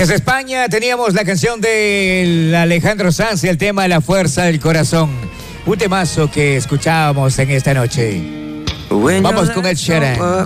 Desde España teníamos la canción de Alejandro Sanz, el tema La Fuerza del Corazón. Un temazo que escuchábamos en esta noche. Vamos con Ed Sheeran.